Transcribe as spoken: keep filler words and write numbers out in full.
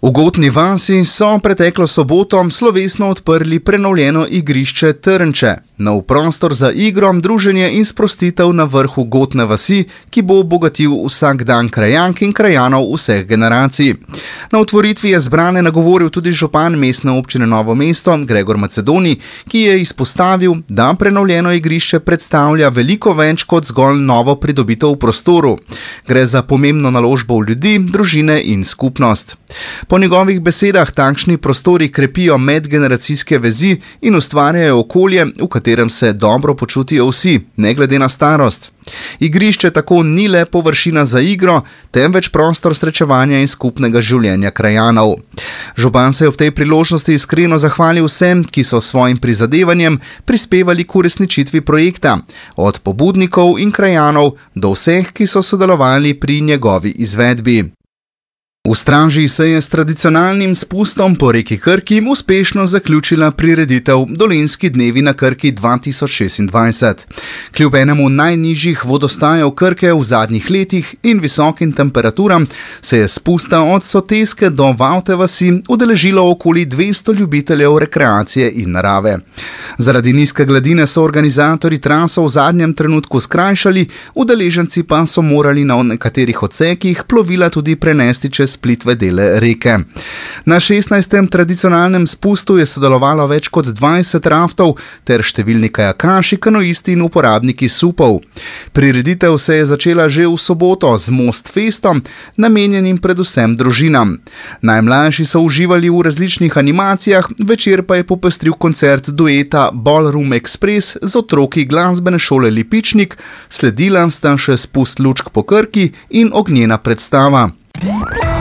V Gotni vasi so preteklo soboto slovesno odprli prenovljeno igrišče Trnče, nov prostor za igro, druženje in sprostitev na vrhu Gotne vasi, ki bo obogatil vsak dan krajank in krajanov vseh generacij. Na otvoritvi je zbrane nagovoril tudi župan mestne občine Novo mesto Gregor Macedoni, ki je izpostavil, da prenovljeno igrišče predstavlja veliko več kot zgolj novo pridobitev v prostoru. Gre za pomembno naložbo v ljudi, družine in skupnost. Po njegovih besedah takšni prostori krepijo medgeneracijske vezi in ustvarjajo okolje, v katerem se dobro počutijo vsi, ne glede na starost. Igrišče tako ni le površina za igro, temveč prostor srečevanja in skupnega življenja krajanov. Župan se je ob tej priložnosti iskreno zahvalil vsem, ki so s svojim prizadevanjem prispevali k uresničitvi projekta, od pobudnikov in krajanov do vseh, ki so sodelovali pri njegovi izvedbi. V Straži se je s tradicionalnim spustom po reki Krki uspešno zaključila prireditev Dolenjski dnevi na Krki dva tisoč šestindvajset. Kljub enemu najnižjih vodostajev Krke v zadnjih letih in visokim temperaturam se je spusta od Soteske do Vavte vasi udeležilo okoli dvesto ljubiteljev rekreacije in narave. Zaradi nizke gladine so organizatorji traso v zadnjem trenutku skrajšali, udeleženci pa so morali na nekaterih odsekih plovila tudi prenesti čez splitve dele reke. Na šestnajstem tradicionalnem spustu je sodelovalo več kot dvajset raftov ter številni kajakaši, kanoisti in uporabniki supov. Prireditev se je začela že v soboto z Most Festom, namenjenim predvsem družinam. Najmlajši so uživali v različnih animacijah, večer pa je popestril koncert dueta Ballroom Express z otroki glasbene šole Lipičnik, sledila sta še spust lučk po Krki in ognjena predstava.